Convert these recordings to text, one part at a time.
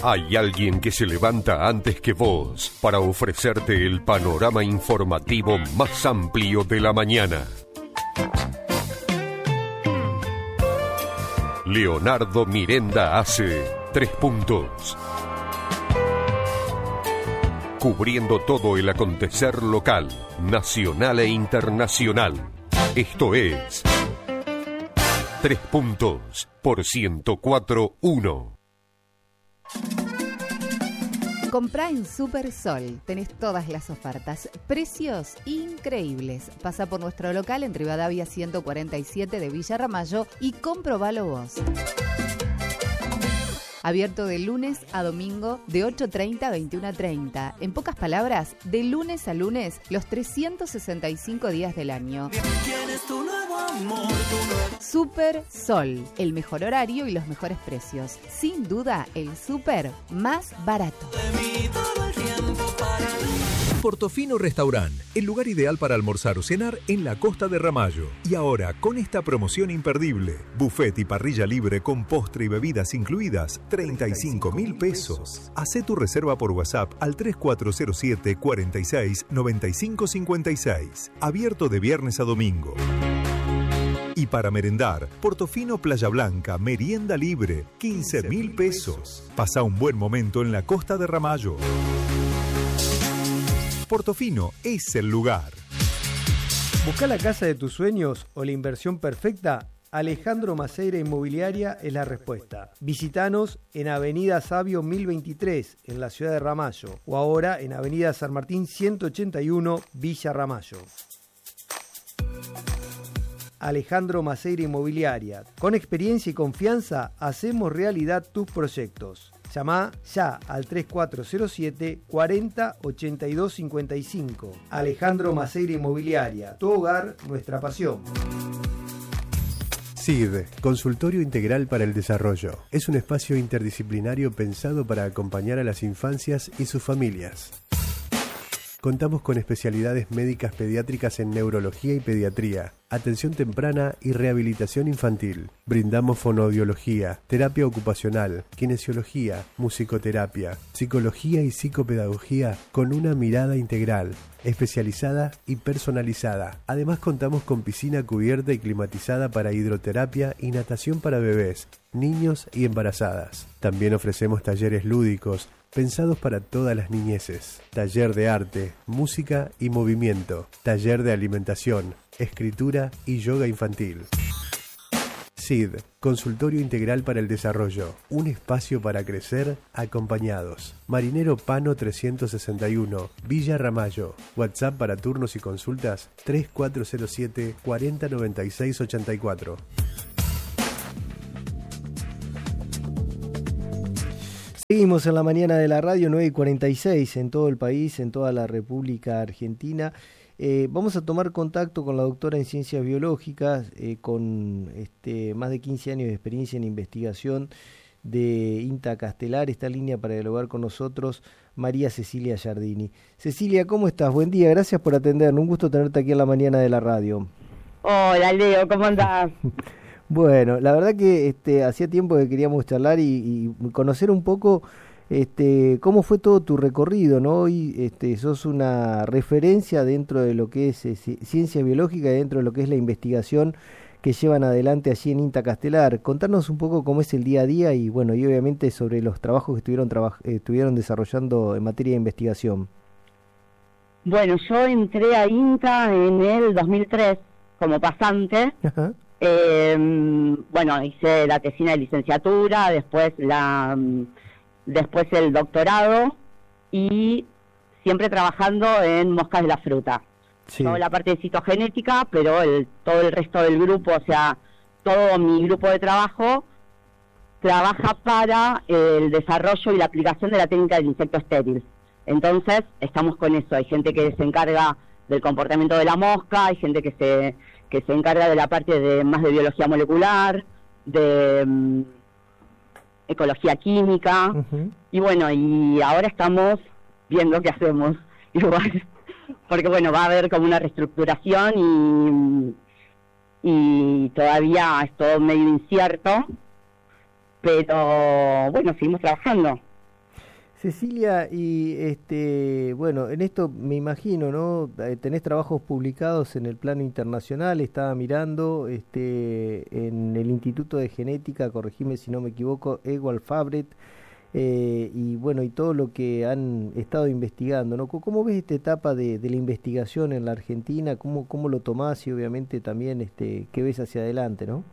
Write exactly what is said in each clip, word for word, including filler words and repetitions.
Hay alguien que se levanta antes que vos para ofrecerte el panorama informativo más amplio de la mañana. Leonardo Mirenda hace Tres Puntos. Cubriendo todo el acontecer local, nacional e internacional. Esto es Tres Puntos por ciento cuatro punto uno. Comprá en Super Sol, tenés todas las ofertas, precios increíbles. Pasa por nuestro local en Rivadavia ciento cuarenta y siete de Villa Ramallo y comprobalo vos. Abierto de lunes a domingo de ocho treinta a veintiuno treinta. En pocas palabras, de lunes a lunes, los trescientos sesenta y cinco días del año. Super Sol, el mejor horario y los mejores precios. Sin duda, el súper más barato. Portofino Restaurant, el lugar ideal para almorzar o cenar en la costa de Ramallo. Y ahora, con esta promoción imperdible, buffet y parrilla libre con postre y bebidas incluidas, treinta y cinco mil pesos. Hacé tu reserva por WhatsApp al tres cuatro cero siete, cuarenta y seis, noventa y cinco cincuenta y seis. Abierto de viernes a domingo. Y para merendar, Portofino Playa Blanca, merienda libre, quince mil pesos. Pasa un buen momento en la costa de Ramallo. Portofino es el lugar. ¿Busca la casa de tus sueños o la inversión perfecta? Alejandro Maceira Inmobiliaria es la respuesta. Visítanos en Avenida Sabio mil veintitrés, en la ciudad de Ramallo, o ahora en Avenida San Martín ciento ochenta y uno, Villa Ramallo. Alejandro Maceira Inmobiliaria. Con experiencia y confianza, hacemos realidad tus proyectos. Llama ya al tres cuatro cero siete, cuarenta, ochenta y dos cincuenta y cinco. Alejandro Maceira Inmobiliaria. Tu hogar, nuestra pasión. S I D, Consultorio Integral para el Desarrollo. Es un espacio interdisciplinario pensado para acompañar a las infancias y sus familias. Contamos con especialidades médicas pediátricas en neurología y pediatría, atención temprana y rehabilitación infantil. Brindamos fonoaudiología, terapia ocupacional, kinesiología, musicoterapia, psicología y psicopedagogía con una mirada integral, especializada y personalizada. Además contamos con piscina cubierta y climatizada para hidroterapia y natación para bebés, niños y embarazadas. También ofrecemos talleres lúdicos, pensados para todas las niñeces. Taller de arte, música y movimiento. Taller de alimentación, escritura y yoga infantil. S I D, Consultorio Integral para el Desarrollo. Un espacio para crecer acompañados. Marinero Pano trescientos sesenta y uno, Villa Ramallo. WhatsApp para turnos y consultas tres cuatro cero siete, cuarenta, noventa y seis, ochenta y cuatro. Seguimos en la mañana de la radio, nueve y cuarenta y seis en todo el país, en toda la República Argentina. Eh, vamos a tomar contacto con la doctora en Ciencias Biológicas, eh, con este, más de quince años de experiencia en investigación de INTA Castelar. Está en línea para dialogar con nosotros María Cecilia Giardini. Cecilia, ¿cómo estás? Buen día, gracias por atendernos. Un gusto tenerte aquí en la mañana de la radio. Hola, Leo, ¿cómo andás? Bueno, la verdad que este, hacía tiempo que queríamos charlar y, y conocer un poco este, cómo fue todo tu recorrido, ¿no? Hoy este, sos una referencia dentro de lo que es eh, ciencia biológica y dentro de lo que es la investigación que llevan adelante allí en INTA Castelar. Contarnos un poco cómo es el día a día y, bueno, y obviamente sobre los trabajos que estuvieron, traba- eh, estuvieron desarrollando en materia de investigación. Bueno, yo entré a INTA en el dos mil tres como pasante. Ajá. Eh, bueno, hice la tesina de licenciatura, después la después el doctorado y siempre trabajando en moscas de la fruta. Sí. Yo la parte de citogenética, pero el, todo el resto del grupo, o sea, todo mi grupo de trabajo trabaja para el desarrollo y la aplicación de la técnica del insecto estéril. Entonces, estamos con eso. Hay gente que se encarga del comportamiento de la mosca, hay gente que se que se encarga de la parte de más de biología molecular, de um, ecología química, Uh-huh. y bueno, y ahora estamos viendo qué hacemos, igual, porque bueno, va a haber como una reestructuración y, y todavía es todo medio incierto, pero bueno, seguimos trabajando. Cecilia, y este, bueno, en esto me imagino, ¿no? Tenés trabajos publicados en el plano internacional, estaba mirando este, en el Instituto de Genética, corregime si no me equivoco, Ewald Fabret, eh, y bueno, y todo lo que han estado investigando, ¿no? ¿Cómo ves esta etapa de, de la investigación en la Argentina? ¿Cómo, cómo lo tomás y obviamente también este, qué ves hacia adelante, ¿no?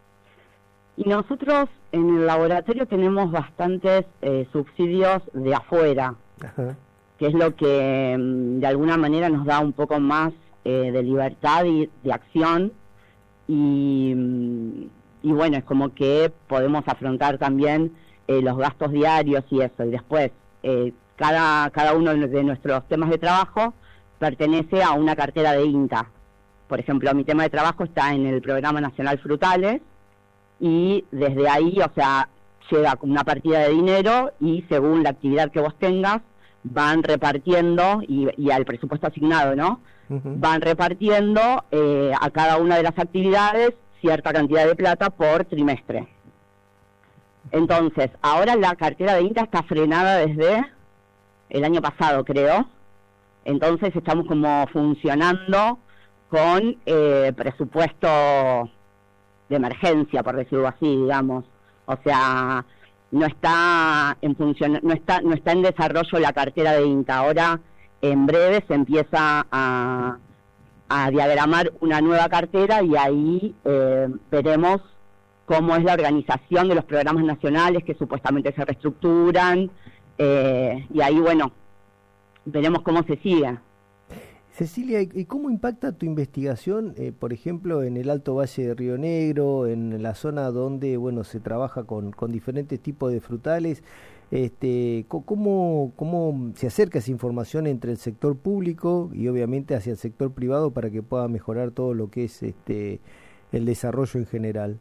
Y nosotros en el laboratorio tenemos bastantes eh, subsidios de afuera, Ajá. que es lo que de alguna manera nos da un poco más eh, de libertad y de acción y, y bueno, es como que podemos afrontar también eh, los gastos diarios y eso, y después eh, cada, cada uno de nuestros temas de trabajo pertenece a una cartera de INTA. Por ejemplo, mi tema de trabajo está en el Programa Nacional Frutales, y desde ahí, o sea, llega una partida de dinero y según la actividad que vos tengas, van repartiendo, y, y al presupuesto asignado, ¿no? Uh-huh. Van repartiendo eh, a cada una de las actividades cierta cantidad de plata por trimestre. Entonces, ahora la cartera de INTA está frenada desde el año pasado, creo. Entonces estamos como funcionando con eh, presupuesto de emergencia, por decirlo así, digamos. O sea, no está en función, no está, no está en desarrollo la cartera de INTA. Ahora, en breve, se empieza a, a diagramar una nueva cartera y ahí eh, veremos cómo es la organización de los programas nacionales que supuestamente se reestructuran, eh, y ahí, bueno, veremos cómo se sigue. Cecilia, ¿y cómo impacta tu investigación, eh, por ejemplo, en el Alto Valle de Río Negro, en la zona donde, bueno, se trabaja con, con diferentes tipos de frutales? Este, ¿cómo, ¿Cómo se acerca esa información entre el sector público y obviamente hacia el sector privado para que pueda mejorar todo lo que es este el desarrollo en general?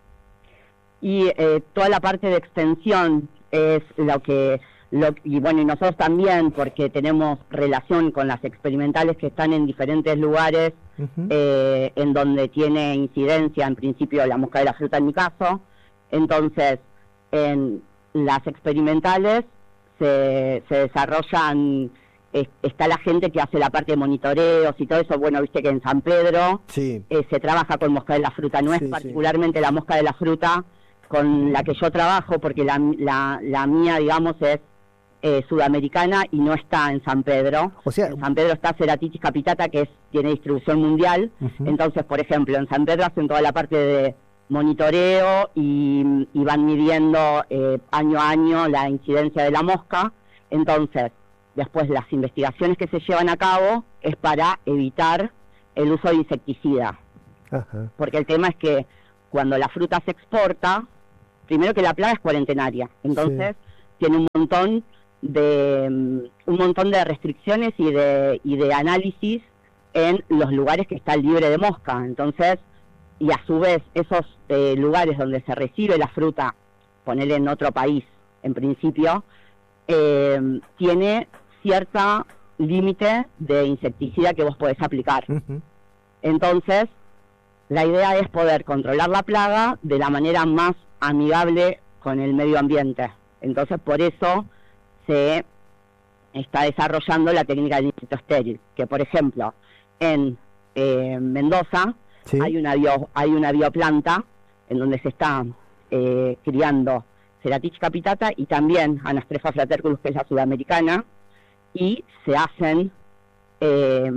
Y eh, toda la parte de extensión es lo que... Lo, y bueno, y nosotros también, porque tenemos relación con las experimentales que están en diferentes lugares, uh-huh. eh, en donde tiene incidencia, en principio, la mosca de la fruta en mi caso. Entonces, en las experimentales se, se desarrollan, es, está la gente que hace la parte de monitoreos y todo eso. Bueno, viste que en San Pedro sí. eh, se trabaja con mosca de la fruta, no sí, es particularmente sí. la mosca de la fruta con la que yo trabajo, porque la, la, la mía, digamos, es Eh, sudamericana y no está en San Pedro. O sea, en San Pedro está Ceratitis capitata, que es, tiene distribución mundial. Uh-huh. Entonces, por ejemplo, en San Pedro hacen toda la parte de monitoreo y, y van midiendo eh, año a año la incidencia de la mosca. Entonces, después las investigaciones que se llevan a cabo es para evitar el uso de insecticida. Uh-huh. Porque el tema es que cuando la fruta se exporta, primero que la plaga es cuarentenaria, entonces sí. tiene un montón de un montón de restricciones y de y de análisis en los lugares que están libres de mosca. Entonces, y a su vez esos eh, lugares donde se recibe la fruta, ponerle en otro país en principio, eh, tiene cierta límite de insecticida que vos podés aplicar. Uh-huh. Entonces, la idea es poder controlar la plaga de la manera más amigable con el medio ambiente. Entonces, por eso se está desarrollando la técnica del insecto estéril, que por ejemplo en eh, Mendoza ¿sí? hay una bio, hay una bioplanta en donde se está eh, criando Ceratitis capitata y también Anastrefa flaterculus, que es la sudamericana, y se hacen eh,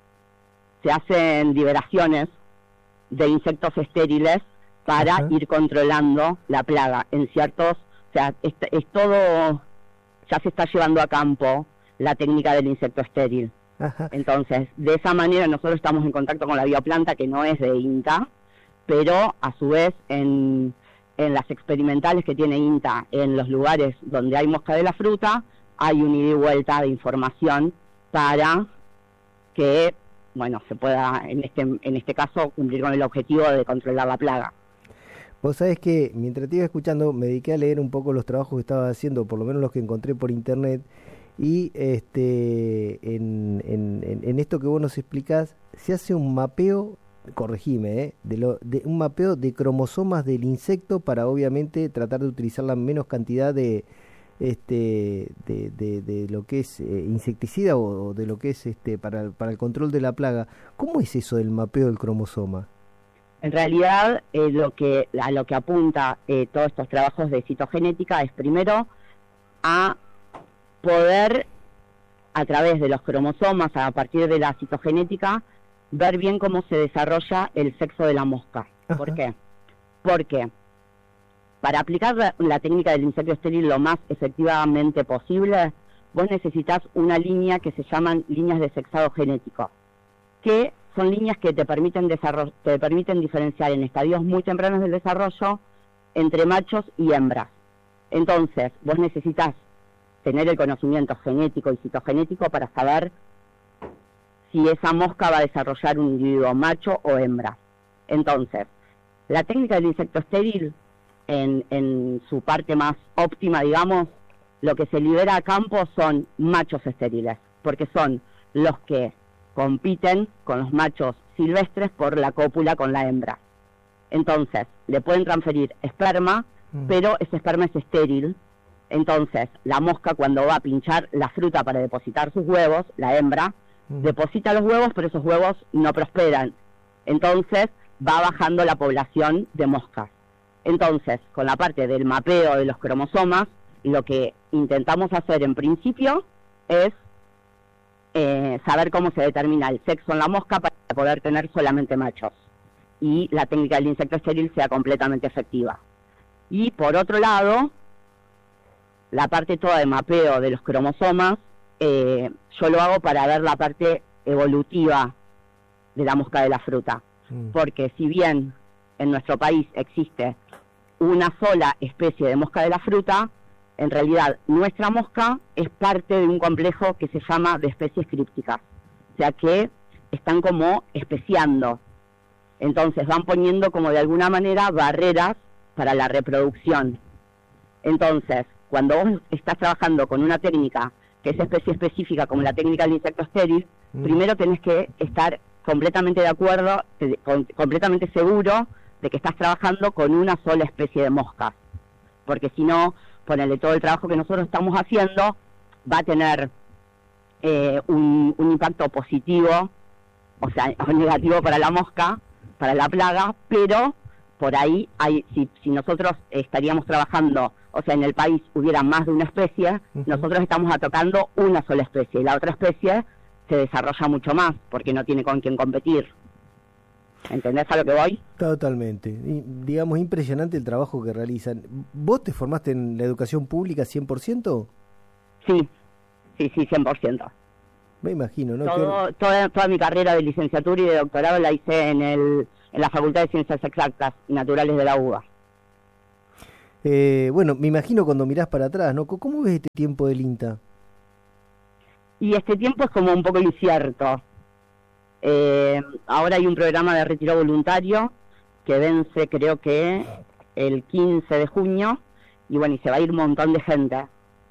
se hacen liberaciones de insectos estériles para Ajá. ir controlando la plaga en ciertos, o sea, es, es todo, ya se está llevando a campo la técnica del insecto estéril. Ajá. Entonces, de esa manera nosotros estamos en contacto con la bioplanta, que no es de INTA, pero a su vez en, en las experimentales que tiene INTA, en los lugares donde hay mosca de la fruta, hay un ida y vuelta de información para que, bueno, se pueda en este, en este caso cumplir con el objetivo de controlar la plaga. Vos sabés que mientras te iba escuchando me dediqué a leer un poco los trabajos que estabas haciendo, por lo menos los que encontré por internet, y este en, en, en esto que vos nos explicás, se hace un mapeo, corregime, ¿eh? de, lo, de un mapeo de cromosomas del insecto para obviamente tratar de utilizar la menos cantidad de, este de, de, de lo que es eh, insecticida o, o de lo que es este para, para el control de la plaga. ¿Cómo es eso del mapeo del cromosoma? En realidad, eh, lo que a lo que apunta eh, todos estos trabajos de citogenética es primero a poder, a través de los cromosomas, a partir de la citogenética, ver bien cómo se desarrolla el sexo de la mosca. Ajá. ¿Por qué? Porque para aplicar la, la técnica del insecto estéril lo más efectivamente posible, vos necesitas una línea que se llaman líneas de sexado genético, que son líneas que te permiten desarrollo, te permiten diferenciar en estadios muy tempranos del desarrollo entre machos y hembras. Entonces, vos necesitas tener el conocimiento genético y citogenético para saber si esa mosca va a desarrollar un individuo macho o hembra. Entonces, la técnica del insecto estéril, en, en su parte más óptima, digamos, lo que se libera a campo son machos estériles, porque son los que compiten con los machos silvestres por la cópula con la hembra. Entonces, le pueden transferir esperma, mm. pero ese esperma es estéril. Entonces, la mosca, cuando va a pinchar la fruta para depositar sus huevos, la hembra, mm. deposita los huevos, pero esos huevos no prosperan. Entonces, va bajando la población de moscas. Entonces, con la parte del mapeo de los cromosomas, lo que intentamos hacer en principio es Eh, saber cómo se determina el sexo en la mosca para poder tener solamente machos y la técnica del insecto estéril sea completamente efectiva. Y por otro lado, la parte toda de mapeo de los cromosomas, eh, yo lo hago para ver la parte evolutiva de la mosca de la fruta, mm. porque si bien en nuestro país existe una sola especie de mosca de la fruta, en realidad, nuestra mosca es parte de un complejo que se llama de especies crípticas, o sea que están como especiando, entonces van poniendo como de alguna manera barreras para la reproducción. Entonces, cuando vos estás trabajando con una técnica que es especie específica, como la técnica del insecto estéril, mm. primero tenés que estar completamente de acuerdo, con, completamente seguro de que estás trabajando con una sola especie de moscas, porque si no, ponerle todo el trabajo que nosotros estamos haciendo va a tener eh, un, un impacto positivo, o sea, o negativo para la mosca, para la plaga, pero por ahí hay, si, si nosotros estaríamos trabajando, o sea, en el país hubiera más de una especie, uh-huh. nosotros estamos atacando una sola especie, y la otra especie se desarrolla mucho más, porque no tiene con quién competir. ¿Entendés a lo que voy? Totalmente. Y, digamos, impresionante el trabajo que realizan. ¿Vos te formaste en la educación pública cien por ciento? Sí, sí, sí, cien por ciento. Me imagino, ¿no? Todo, que... toda, toda mi carrera de licenciatura y de doctorado la hice en, el, en la Facultad de Ciencias Exactas y Naturales de la U B A. Eh, bueno, me imagino cuando mirás para atrás, ¿no? ¿Cómo ves este tiempo del INTA? Y este tiempo es como un poco incierto. Eh, ahora hay un programa de retiro voluntario que vence creo que el quince de junio y bueno, y se va a ir un montón de gente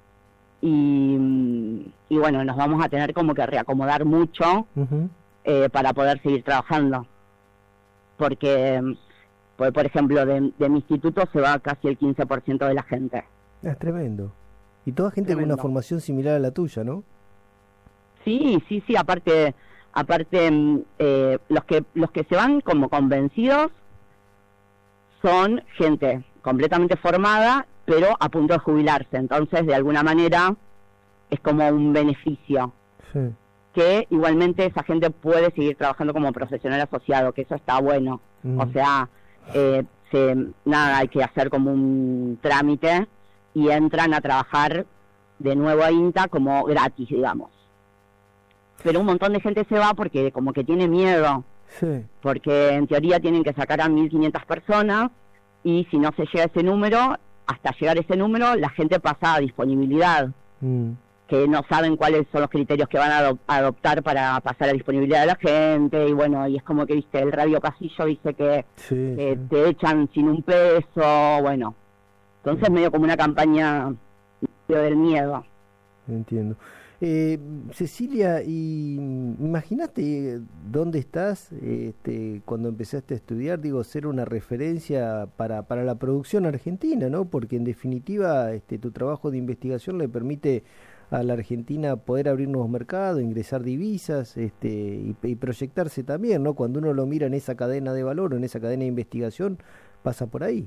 y, y bueno, nos vamos a tener como que reacomodar mucho uh-huh. eh, para poder seguir trabajando, porque por, por ejemplo de, de mi instituto se va casi el quince por ciento de la gente. Es tremendo. Y toda gente tremendo. Con una formación similar a la tuya, ¿no? Sí, sí, sí, aparte aparte eh, los que los que se van como convencidos son gente completamente formada pero a punto de jubilarse, entonces de alguna manera es como un beneficio sí. que igualmente esa gente puede seguir trabajando como profesional asociado, que eso está bueno. Mm. O sea, eh, se, nada, hay que hacer como un trámite y entran a trabajar de nuevo a INTA como gratis, digamos. Pero un montón de gente se va porque como que tiene miedo, sí. porque en teoría tienen que sacar a mil quinientas personas y si no se llega a ese número, hasta llegar a ese número, la gente pasa a disponibilidad, mm. que no saben cuáles son los criterios que van a adop- adoptar para pasar a disponibilidad de la gente, y bueno, y es como que, viste, el radio pasillo dice que, sí, que sí. te echan sin un peso, bueno, entonces sí. medio como una campaña del miedo. Entiendo. Eh, Cecilia, y imaginaste dónde estás este, cuando empezaste a estudiar, digo, ser una referencia para, para la producción argentina, ¿no? Porque en definitiva este, tu trabajo de investigación le permite a la Argentina poder abrir nuevos mercados, ingresar divisas este, y, y proyectarse también, ¿no? Cuando uno lo mira en esa cadena de valor o en esa cadena de investigación, pasa por ahí.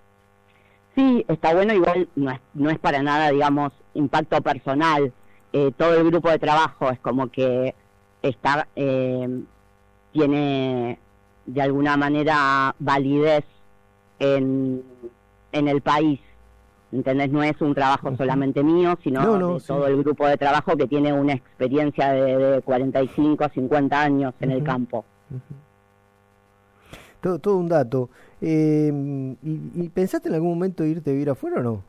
Sí, está bueno, igual no es, no es para nada, digamos, impacto personal. Eh, todo el grupo de trabajo es como que está eh, tiene de alguna manera validez en, en el país, ¿entendés? No es un trabajo solamente mío, sino no, no, de sí. todo el grupo de trabajo que tiene una experiencia de, de cuarenta y cinco a cincuenta años en uh-huh. el campo. Uh-huh. Todo, todo un dato. Eh, ¿y, ¿Y pensaste en algún momento irte a vivir afuera o no?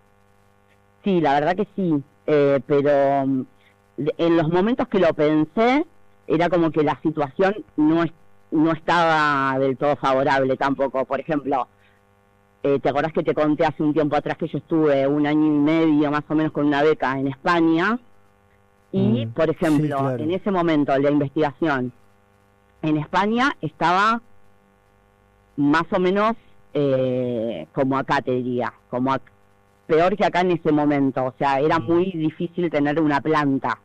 Sí, la verdad que sí. Eh, pero en los momentos que lo pensé era como que la situación no es, no estaba del todo favorable tampoco. Por ejemplo, eh, ¿te acordás que te conté hace un tiempo atrás que yo estuve un año y medio más o menos con una beca en España? Y, mm, por ejemplo, sí, claro. en ese momento la investigación en España estaba más o menos eh, como acá, te diría, como acá. Peor que acá en ese momento, o sea, era muy difícil tener una planta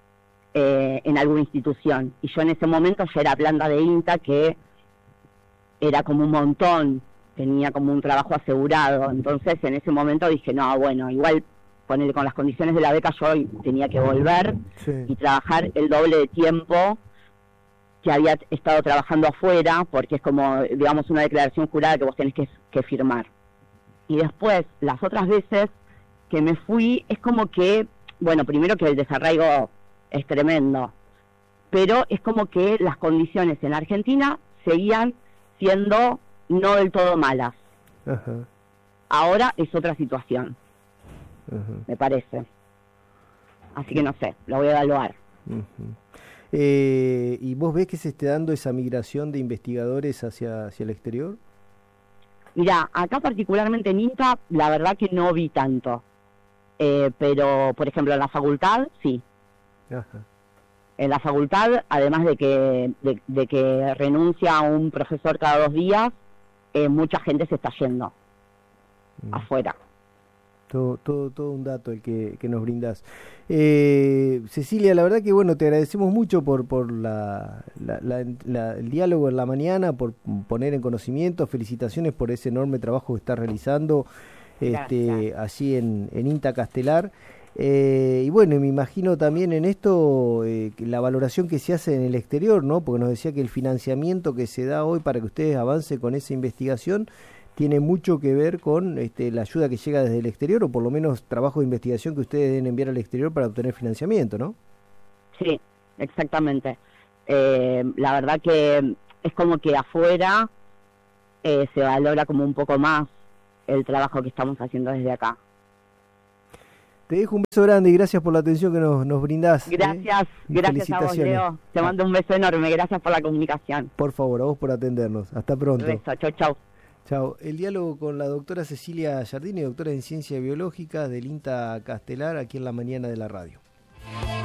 eh, en alguna institución, y yo en ese momento ya era planta de INTA, que era como un montón, tenía como un trabajo asegurado, entonces en ese momento dije, no, bueno, igual ponerle con las condiciones de la beca yo tenía que volver sí. y trabajar el doble de tiempo que había estado trabajando afuera, porque es como, digamos, una declaración jurada que vos tenés que, que firmar. Y después, las otras veces que me fui, es como que, bueno, primero que el desarraigo es tremendo, pero es como que las condiciones en Argentina seguían siendo no del todo malas. Ajá. Ahora es otra situación, Ajá. me parece. Así que no sé, lo voy a evaluar. Uh-huh. eh, ¿Y vos ves que se esté dando esa migración de investigadores hacia, hacia el exterior? Mirá, acá particularmente en INTA, la verdad que no vi tanto. Eh, pero, por ejemplo, en la facultad, sí. Ajá. En la facultad, además de que de, de que renuncia un profesor cada dos días, eh, mucha gente se está yendo mm. afuera. Todo, todo, todo un dato el que, que nos brindás. Eh, Cecilia, la verdad que bueno, te agradecemos mucho por, por la, la, la, la, el diálogo en la mañana, por poner en conocimiento, felicitaciones por ese enorme trabajo que estás realizando este, allí en, en INTA Castelar. Eh, y bueno, me imagino también en esto eh, la valoración que se hace en el exterior, ¿no? Porque nos decía que el financiamiento que se da hoy para que ustedes avancen con esa investigación tiene mucho que ver con este, la ayuda que llega desde el exterior, o por lo menos trabajo de investigación que ustedes deben enviar al exterior para obtener financiamiento, ¿no? Sí, exactamente. Eh, la verdad que es como que afuera eh, se valora como un poco más el trabajo que estamos haciendo desde acá. Te dejo un beso grande y gracias por la atención que nos, nos brindás. Gracias, ¿eh? Gracias a vos, Leo. Te mando un beso enorme, gracias por la comunicación. Por favor, a vos por atendernos. Hasta pronto. Un beso, chau, chau. Chao. El diálogo con la doctora Cecilia Giardini, doctora en Ciencias Biológicas del INTA Castelar, aquí en la mañana de la radio.